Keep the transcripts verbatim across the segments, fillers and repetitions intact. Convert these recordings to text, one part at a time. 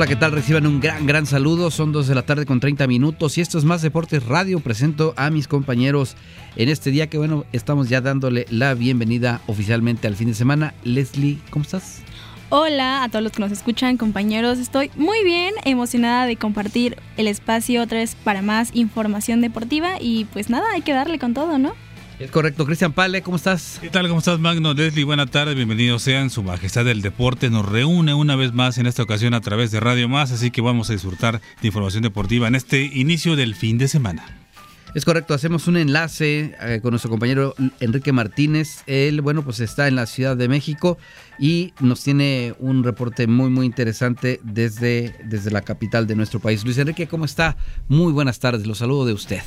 Hola, ¿qué tal? Reciban un gran, gran saludo. Son dos de la tarde con treinta minutos y esto es Más Deportes Radio. Presento a mis compañeros en este día que, bueno, estamos ya dándole la bienvenida oficialmente al fin de semana. Leslie, ¿cómo estás? Hola a todos los que nos escuchan, compañeros. Estoy muy bien, emocionada de compartir el espacio otra vez para más información deportiva y pues nada, hay que darle con todo, ¿no? Es correcto. Cristian Pale, ¿cómo estás? ¿Qué tal? ¿Cómo estás, Magno? Leslie, buenas tardes, bienvenidos sean. Su Majestad del Deporte nos reúne una vez más en esta ocasión a través de Radio Más, así que vamos a disfrutar de información deportiva en este inicio del fin de semana. Es correcto, hacemos un enlace eh, con nuestro compañero Enrique Martínez. Él, bueno, pues está en la Ciudad de México y nos tiene un reporte muy, muy interesante desde, desde la capital de nuestro país. Luis Enrique, ¿cómo está? Muy buenas tardes, los saludo de usted.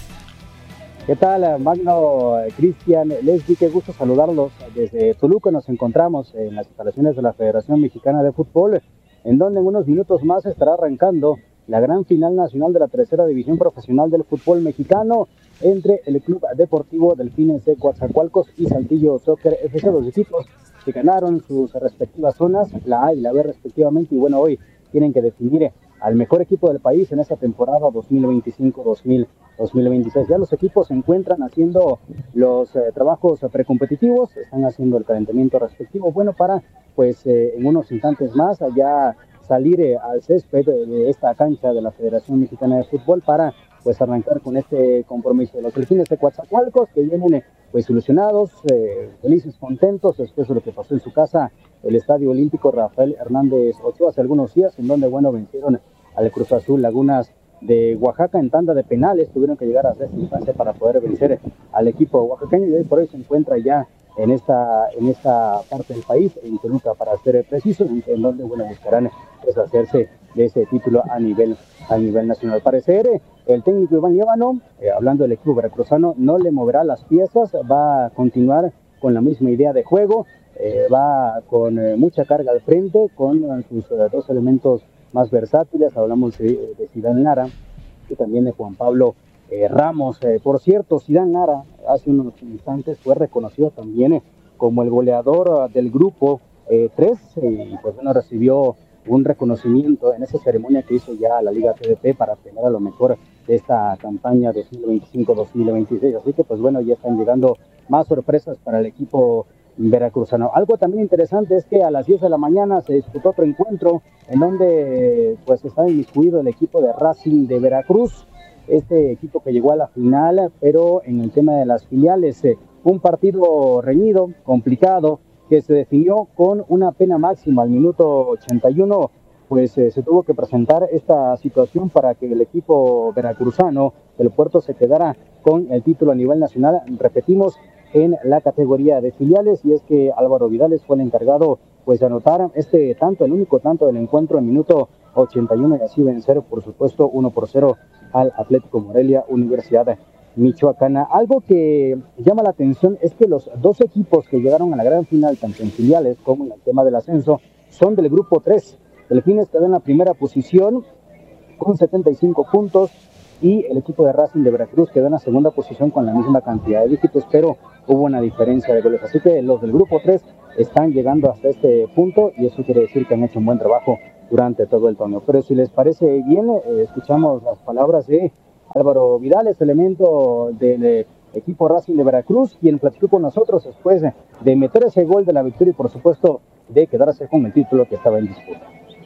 ¿Qué tal, Magno, Cristian, Leslie? Qué gusto saludarlos. Desde Toluca nos encontramos en las instalaciones de la Federación Mexicana de Fútbol, en donde en unos minutos más estará arrancando la gran final nacional de la tercera división profesional del fútbol mexicano entre el Club Deportivo Delfines de Coatzacoalcos y Saltillo Soccer F C, los equipos que ganaron sus respectivas zonas, la A y la B respectivamente, y bueno, hoy tienen que definir al mejor equipo del país en esta temporada dos mil veinticinco dos mil veintiséis. Ya los equipos se encuentran haciendo los eh, trabajos precompetitivos, están haciendo el calentamiento respectivo, bueno, para pues eh, en unos instantes más ya salir eh, al césped de esta cancha de la Federación Mexicana de Fútbol para pues arrancar con este compromiso. Los Delfines de Coatzacoalcos que vienen pues ilusionados, eh, felices, contentos después de lo que pasó en su casa, el Estadio Olímpico Rafael Hernández Ochoa, hace algunos días, en donde bueno vencieron al Cruz Azul Lagunas de Oaxaca en tanda de penales. Tuvieron que llegar hasta esta instancia para poder vencer al equipo oaxaqueño y hoy por hoy se encuentra ya en esta en esta parte del país, en Toluca para ser precisos, en donde bueno buscarán pues hacerse de ese título a nivel a nivel nacional. Al parecer el técnico Iván Líbano, eh, hablando del equipo veracruzano, no le moverá las piezas, va a continuar con la misma idea de juego, eh, va con eh, mucha carga al frente, con eh, sus eh, dos elementos más versátiles. Hablamos de, de Zidane Lara y también de Juan Pablo eh, Ramos. Eh, por cierto, Zidane Lara hace unos instantes fue reconocido también eh, como el goleador uh, del grupo eh, tres eh, y pues bueno, recibió un reconocimiento en esa ceremonia que hizo ya la Liga T D P para premiar a lo mejor de esta campaña dos mil veinticinco dos mil veintiséis. Así que pues bueno, ya están llegando más sorpresas para el equipo veracruzano. Algo también interesante es que a las diez de la mañana se disputó otro encuentro en donde pues está inmiscuido el equipo de Racing de Veracruz, este equipo que llegó a la final, pero en el tema de las filiales, eh, un partido reñido, complicado, que se definió con una pena máxima al minuto ochenta y uno, pues eh, se tuvo que presentar esta situación para que el equipo veracruzano del Puerto se quedara con el título a nivel nacional. Repetimos, en la categoría de filiales, y es que Álvaro Vidales fue el encargado pues de anotar este tanto, el único tanto del encuentro en minuto ochenta y uno, y así vencer por supuesto uno por cero al Atlético Morelia Universidad Michoacana. Algo que llama la atención es que los dos equipos que llegaron a la gran final, tanto en filiales como en el tema del ascenso, son del grupo tres. Delfines quedó en la primera posición con setenta y cinco puntos y el equipo de Racing de Veracruz quedó en la segunda posición con la misma cantidad de dígitos, pero hubo una diferencia de goles. Así que los del grupo tres están llegando hasta este punto y eso quiere decir que han hecho un buen trabajo durante todo el torneo. Pero si les parece bien, eh, escuchamos las palabras de Álvaro Vidales, elemento del eh, equipo Racing de Veracruz, quien platicó con nosotros después de meter ese gol de la victoria y por supuesto de quedarse con el título que estaba en disputa.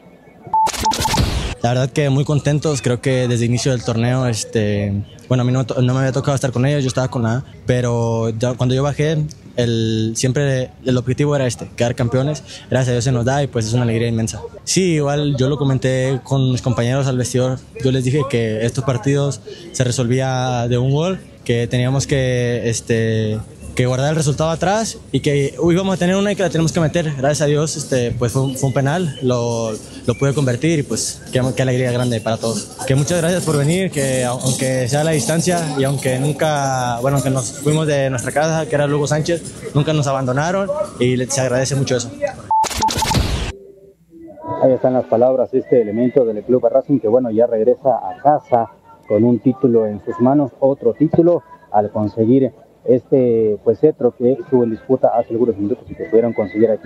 La verdad que muy contentos, creo que desde el inicio del torneo, este, bueno, a mí no, no me había tocado estar con ellos, yo estaba con la A, pero ya, cuando yo bajé, el, siempre el objetivo era este, quedar campeones, gracias a Dios se nos da y pues es una alegría inmensa. Sí, igual yo lo comenté con mis compañeros al vestidor, yo les dije que estos partidos se resolvía de un gol, que teníamos que... Este, que guardar el resultado atrás y que hoy íbamos a tener una y que la tenemos que meter. Gracias a Dios este, pues fue, un, fue un penal, lo, lo pude convertir y pues qué, qué alegría grande para todos. Que muchas gracias por venir, que aunque sea a la distancia y aunque nunca, bueno, aunque nos fuimos de nuestra casa, que era Lugo Sánchez, nunca nos abandonaron y se agradece mucho eso. Ahí están las palabras de este elemento del Club Racing que bueno, ya regresa a casa con un título en sus manos, otro título al conseguir este pues cetro que estuvo en disputa hace algunos minutos y que pudieron conseguir aquí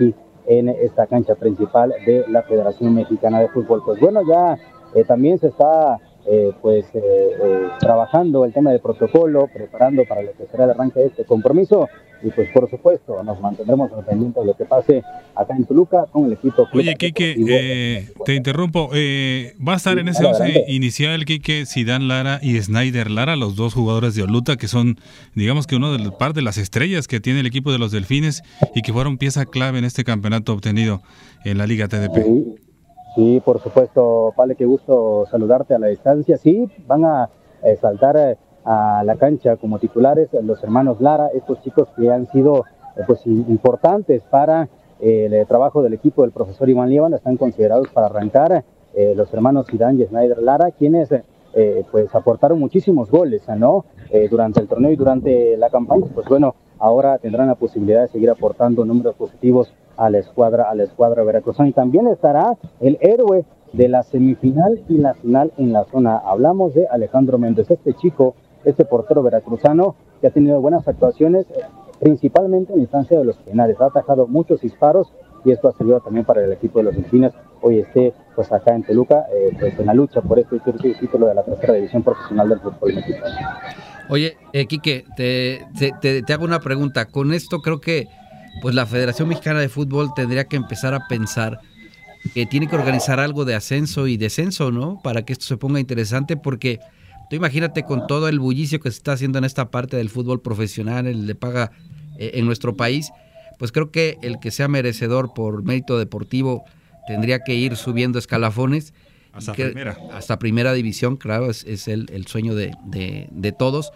en esta cancha principal de la Federación Mexicana de Fútbol. Pues bueno, ya eh, también se está eh, pues eh, eh, trabajando el tema del protocolo, preparando para lo que será el arranque de este compromiso, y pues por supuesto nos mantendremos pendientes de lo que pase acá en Toluca con el equipo. Oye, Quique, eh, te interrumpo, eh, va a estar sí, en ese once inicial, Quique, Zidane Lara y Snyder Lara, los dos jugadores de Oluta, que son, digamos que uno de las par de las estrellas que tiene el equipo de los Delfines y que fueron pieza clave en este campeonato obtenido en la Liga T D P. Sí, sí, por supuesto, Pale, qué gusto saludarte a la distancia. Sí, van a eh, saltar eh, a la cancha como titulares los hermanos Lara, estos chicos que han sido eh, pues importantes para eh, el trabajo del equipo del profesor Iván Liévano, están considerados para arrancar eh, los hermanos Zidane y Snyder Lara, quienes eh, pues aportaron muchísimos goles, ¿no? Eh, durante el torneo y durante la campaña. Pues bueno, ahora tendrán la posibilidad de seguir aportando números positivos a la escuadra, a la escuadra veracruzana. Y también estará el héroe de la semifinal y la final en la zona. Hablamos de Alejandro Méndez, este chico, este portero veracruzano que ha tenido buenas actuaciones, principalmente en instancia de los penales. Ha atajado muchos disparos y esto ha servido también para el equipo de los Delfines. Hoy esté pues acá en Toluca, eh, pues en la lucha por este título de la tercera división profesional del fútbol mexicano. Oye, eh, Quique, te, te, te hago una pregunta. Con esto creo que pues la Federación Mexicana de Fútbol tendría que empezar a pensar que tiene que organizar algo de ascenso y descenso, ¿no? Para que esto se ponga interesante, porque tú imagínate con todo el bullicio que se está haciendo en esta parte del fútbol profesional, el de paga eh, en nuestro país, pues creo que el que sea merecedor por mérito deportivo tendría que ir subiendo escalafones. Hasta que, primera. Hasta primera división, claro, es, es el, el sueño de, de, de todos.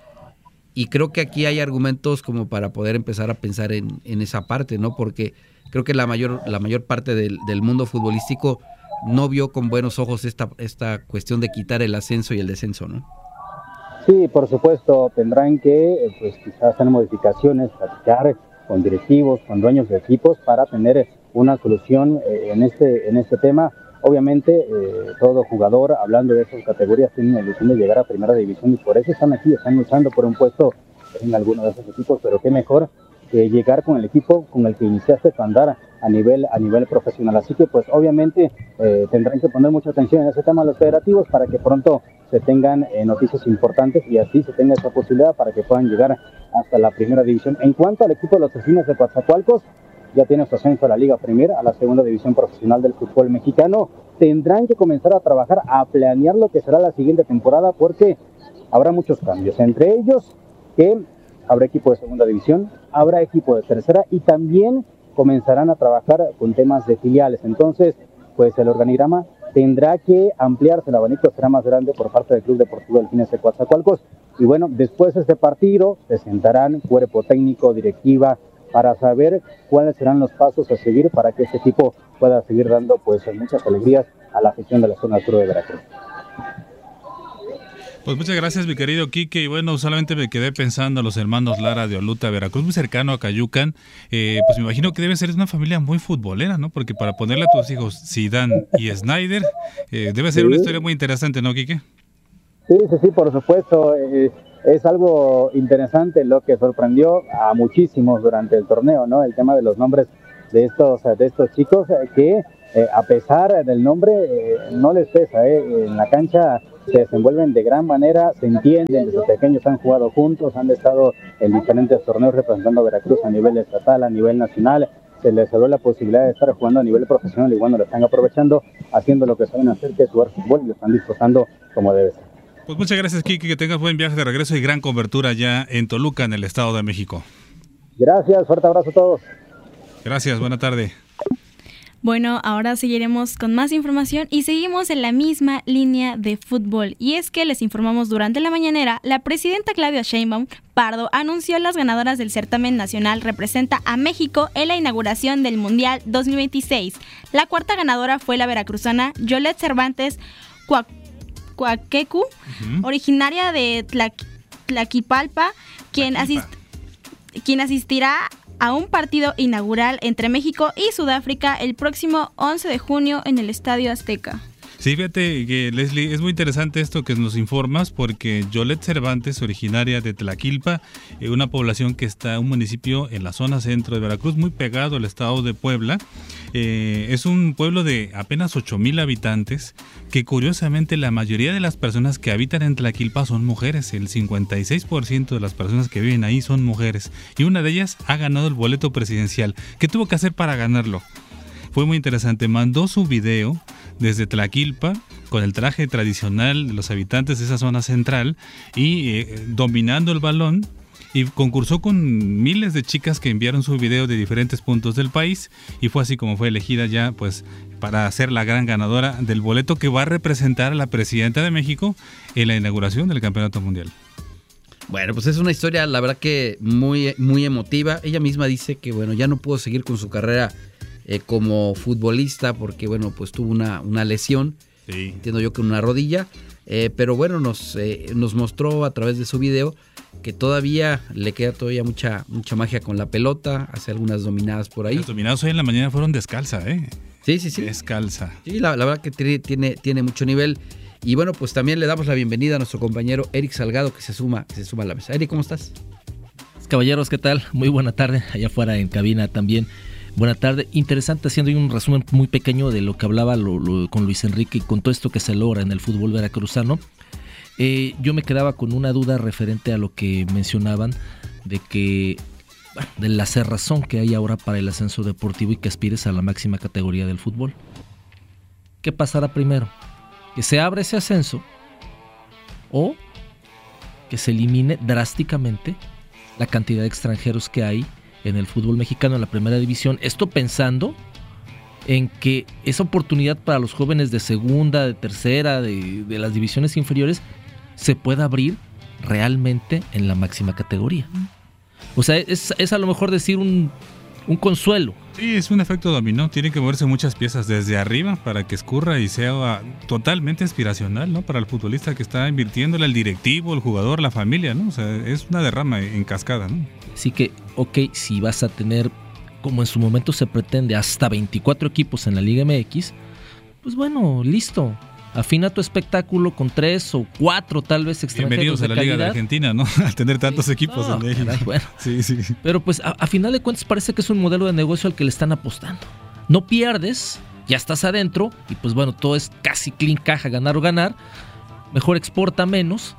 Y creo que aquí hay argumentos como para poder empezar a pensar en, en esa parte, ¿no? Porque creo que la mayor, la mayor parte del, del mundo futbolístico no vio con buenos ojos esta, esta cuestión de quitar el ascenso y el descenso, ¿no? Sí, por supuesto, tendrán que pues quizás hacer modificaciones, platicar con directivos, con dueños de equipos para tener una solución eh, en este en este tema. Obviamente, eh, todo jugador, hablando de esas categorías, tiene la ilusión de llegar a primera división y por eso están aquí, están luchando por un puesto en alguno de esos equipos, pero qué mejor que llegar con el equipo con el que iniciaste tu andar a nivel a nivel profesional. Así que, pues, obviamente, eh, tendrán que poner mucha atención en ese tema los federativos para que pronto se tengan eh, noticias importantes y así se tenga esa posibilidad para que puedan llegar hasta la primera división. En cuanto al equipo de los Delfines de Coatzacoalcos, ya tiene su ascenso a la Liga Premier, a la segunda división profesional del fútbol mexicano. Tendrán que comenzar a trabajar, a planear lo que será la siguiente temporada, porque habrá muchos cambios. Entre ellos, que habrá equipo de segunda división, habrá equipo de tercera y también comenzarán a trabajar con temas de filiales. Entonces, pues el organigrama tendrá que ampliarse, el abanico será más grande por parte del Club Deportivo Delfines de Coatzacoalcos. Y bueno, después de este partido se sentarán cuerpo técnico, directiva, para saber cuáles serán los pasos a seguir para que este equipo pueda seguir dando pues muchas alegrías a la afición de la zona sur de Veracruz. Pues muchas gracias, mi querido Quique. Y bueno, solamente me quedé pensando, los hermanos Lara de Oluta, Veracruz, muy cercano a Cayucan, eh, pues me imagino que debe ser una familia muy futbolera, ¿no? Porque para ponerle a tus hijos Zidane y Snyder, eh, debe ser sí. Una historia muy interesante, ¿no, Quique? Sí, sí, sí, por supuesto. Eh, es algo interesante lo que sorprendió a muchísimos durante el torneo, ¿no? El tema de los nombres de estos, de estos chicos eh, que eh, a pesar del nombre eh, no les pesa, eh, en la cancha se desenvuelven de gran manera, se entienden, desde pequeños han jugado juntos, han estado en diferentes torneos representando a Veracruz a nivel estatal, a nivel nacional, se les dio la posibilidad de estar jugando a nivel profesional y cuando lo están aprovechando, haciendo lo que saben hacer, que es jugar fútbol, y lo están disfrutando como debe ser. Pues muchas gracias, Quique, que tengas buen viaje de regreso y gran cobertura ya en Toluca, en el Estado de México. Gracias, fuerte abrazo a todos. Gracias, buena tarde. Bueno, ahora seguiremos con más información y seguimos en la misma línea de fútbol. Y es que les informamos durante la mañanera, la presidenta Claudia Sheinbaum Pardo anunció las ganadoras del certamen nacional Representa a México en la inauguración del Mundial dos mil veintiséis. La cuarta ganadora fue la veracruzana Yolette Cervantes Cuac Cuaquecu, uh-huh. originaria de Tlaqui, Tlaquipalpa, quien, asist, quien asistirá a un partido inaugural entre México y Sudáfrica el próximo once de junio en el Estadio Azteca. Sí, fíjate que, Leslie, es muy interesante esto que nos informas, porque Yolette Cervantes, originaria de Tlaquilpa, eh, una población que está, un municipio en la zona centro de Veracruz, muy pegado al estado de Puebla, eh, es un pueblo de apenas ocho mil habitantes, que curiosamente la mayoría de las personas que habitan en Tlaquilpa son mujeres, el cincuenta y seis por ciento de las personas que viven ahí son mujeres, y una de ellas ha ganado el boleto presidencial. ¿Qué tuvo que hacer para ganarlo? Fue muy interesante, mandó su video desde Tlaquilpa, con el traje tradicional de los habitantes de esa zona central y eh, dominando el balón, y concursó con miles de chicas que enviaron su video de diferentes puntos del país, y fue así como fue elegida ya pues para ser la gran ganadora del boleto que va a representar a la presidenta de México en la inauguración del Campeonato Mundial. Bueno, pues es una historia, la verdad que muy, muy emotiva. Ella misma dice que bueno, ya no pudo seguir con su carrera Eh, como futbolista porque bueno pues tuvo una, una lesión, sí. Entiendo yo que una rodilla, eh, pero bueno nos, eh, nos mostró a través de su video que todavía le queda todavía mucha, mucha magia con la pelota, hace algunas dominadas por ahí. Los dominados hoy en la mañana fueron descalza, ¿eh? Sí, sí, sí. Descalza. Sí, la, la verdad que tiene, tiene, tiene mucho nivel. Y bueno, pues también le damos la bienvenida a nuestro compañero Eric Salgado que se suma, que se suma a la mesa. Eric, ¿cómo estás? Caballeros, ¿qué tal? Muy buena tarde, allá afuera en cabina también. Buena tarde, interesante, haciendo un resumen muy pequeño de lo que hablaba lo, lo, con Luis Enrique y con todo esto que se logra en el fútbol veracruzano. Eh, yo me quedaba con una duda referente a lo que mencionaban de que bueno, de la cerrazón que hay ahora para el ascenso deportivo y que aspires a la máxima categoría del fútbol. ¿Qué pasará primero? ¿Que se abra ese ascenso o que se elimine drásticamente la cantidad de extranjeros que hay en el fútbol mexicano en la primera división? Esto pensando en que esa oportunidad para los jóvenes de segunda, de tercera, de, de las divisiones inferiores se pueda abrir realmente en la máxima categoría. O sea, es, es a lo mejor decir un, un consuelo. Sí, es un efecto dominó, tienen que moverse muchas piezas desde arriba para que escurra y sea totalmente aspiracional, ¿no? Para el futbolista que está invirtiéndole, al directivo, el jugador, la familia, ¿no? O sea, es una derrama en cascada, ¿no? Así que, ok, si vas a tener, como en su momento se pretende, hasta veinticuatro equipos en la Liga M X, pues bueno, listo. Afina tu espectáculo con tres o cuatro tal vez extranjeros. Bienvenidos a la Liga de Argentina, ¿no? Al tener tantos sí, equipos no, en México. Bueno, sí, sí. Pero pues a, a final de cuentas parece que es un modelo de negocio al que le están apostando. No pierdes, ya estás adentro y pues bueno, todo es casi clean caja, ganar o ganar. Mejor exporta menos,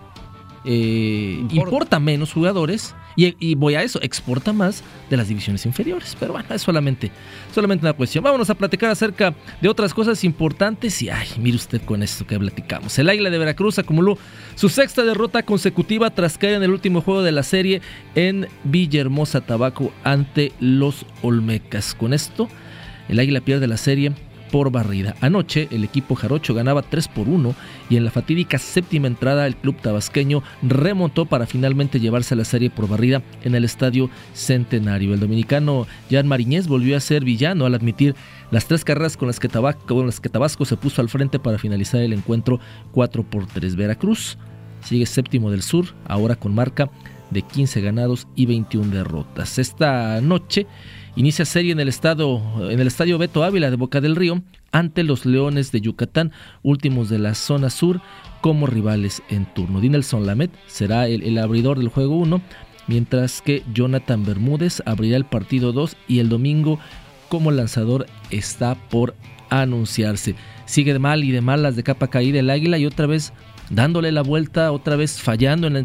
eh, importa. importa menos jugadores y, y voy a eso, exporta más de las divisiones inferiores. Pero bueno, es solamente, solamente una cuestión. Vámonos a platicar acerca de otras cosas importantes y ay, mire usted con esto que platicamos. El Águila de Veracruz acumuló su sexta derrota consecutiva tras caer en el último juego de la serie en Villahermosa, Tabasco, ante los Olmecas. Con esto, el Águila pierde la serie por barrida. Anoche el equipo jarocho ganaba tres por uno y en la fatídica séptima entrada el club tabasqueño remontó para finalmente llevarse la serie por barrida en el Estadio Centenario. El dominicano Jan Mariñez volvió a ser villano al admitir las tres carreras con las que Tabasco, con las que Tabasco se puso al frente para finalizar el encuentro cuatro por tres. Veracruz sigue séptimo del sur, ahora con marca de quince ganados y veintiuna derrotas. Esta noche inicia serie en el estadio, en el estadio Beto Ávila de Boca del Río ante los Leones de Yucatán, últimos de la zona sur, como rivales en turno. Dinelson Lamet será el, el abridor del juego uno, mientras que Jonathan Bermúdez abrirá el partido dos y el domingo como lanzador está por anunciarse. Sigue de mal y de mal las de capa caída el Águila y otra vez dándole la vuelta, otra vez fallando en la